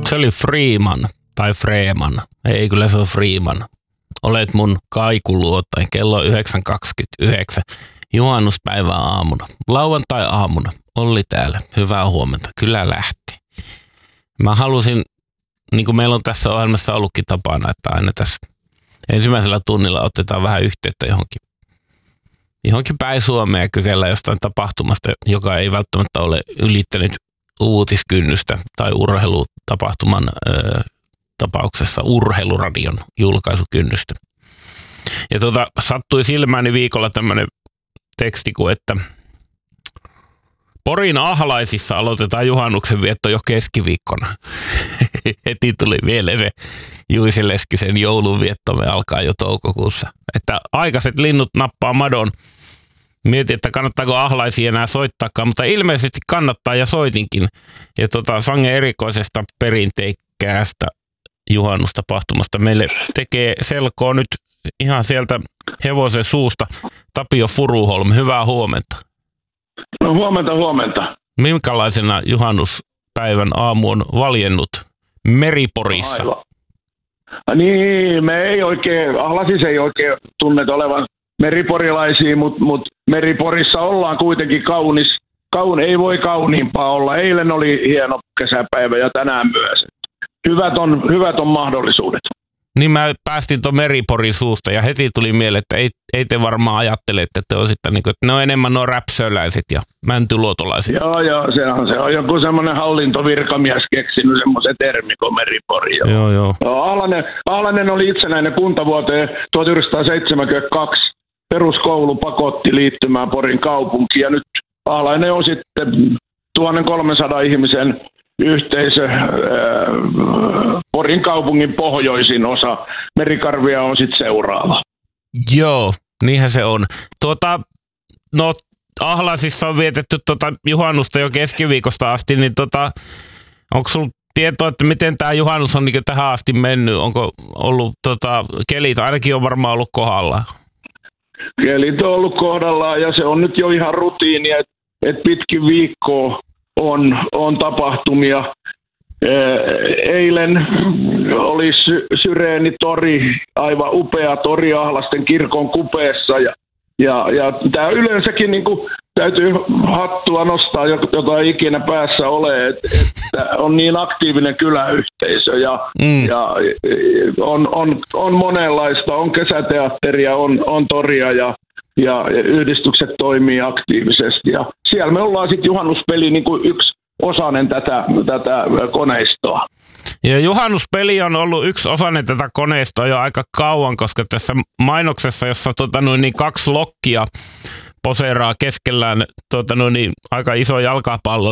Se oli Freeman tai Freeman. Ei, kyllä se on Freeman. Olet mun kaikuluotain. Kello on 9.29. Juhannuspäivän aamuna. Lauantai-aamuna. Olli täällä. Hyvää huomenta. Kyllä lähti. Mä halusin, niin kuin meillä on tässä ohjelmassa ollutkin tapana, että aina tässä ensimmäisellä tunnilla otetaan vähän yhteyttä johonkin päin Suomea ja kysellä jostain tapahtumasta, joka ei välttämättä ole ylittänyt uutiskynnystä tai urheilutapahtuman tapauksessa urheiluradion julkaisukynnystä. Ja sattui silmääni viikolla tämmöinen teksti kuin, että Porin Ahlaisissa aloitetaan juhannuksen vietto jo keskiviikkona. Heti tuli vielä se Juisi Leskisen joulunviettomme alkaa jo toukokuussa. Että aikaiset linnut nappaa madon. Mietin, että kannattaako Ahlaisia enää soittaakaan, mutta ilmeisesti kannattaa ja soitinkin. Ja sangen erikoisesta perinteikkäästä juhannustapahtumasta meille tekee selkoa nyt ihan sieltä hevosen suusta Tapio Furuholm. Hyvää huomenta. No huomenta. Minkälaisena juhannuspäivän aamu on valjennut Meriporissa? Aivan. Niin, Ahlasissa ei oikein tunnet olevan meriporilaisia, mutta Meriporissa ollaan kuitenkin kaunis. Ei voi kauniimpaa olla. Eilen oli hieno kesäpäivä ja tänään myös. Hyvät on mahdollisuudet. Niin mä päästin tuon Meriporin suusta ja heti tuli mieleen, että ei te varmaan ajattele, että te olisitte niin kuin, että ne on enemmän nuo räpsöläiset ja mäntyluotolaiset. Joo, se on joku semmoinen hallintovirkamies keksinyt semmoisen termi kuin Meripori. Joo. Ahlainen oli itsenäinen kunta vuoteen 1972. Peruskoulu pakotti liittymään Porin kaupunkiin ja nyt Ahlainen on sitten 1300 ihmisen yhteisö, Porin kaupungin pohjoisin osa. Merikarvia on sitten seuraava. Joo, niinhän se on. Ahlasissa on vietetty juhannusta jo keskiviikosta asti, niin onko sulla tietoa, että miten tämä juhannus on niin tähän asti mennyt? Onko ollut kelit? Ainakin on varmaan ollut kohdallaan. Kelit on ollut kohdallaan ja se on nyt jo ihan rutiini, että pitkin viikkoa on tapahtumia. Eilen oli Syreeni-tori, aivan upea tori Ahlasten kirkon kupeessa ja tämä yleensäkin niin kuin täytyy hattua nostaa, jota ei ikinä päässä ole, että on niin aktiivinen kyläyhteisö ja on monenlaista, on kesäteatteria, on toria ja yhdistykset toimii aktiivisesti ja siellä me ollaan sitten juhannuspeli niin kuin yksi osainen tätä koneistoa. Ja juhannuspeli on ollut yksi osainen tätä koneistoa jo aika kauan, koska tässä mainoksessa, jossa 2 lokkia poseeraa keskellään aika iso jalkapallo,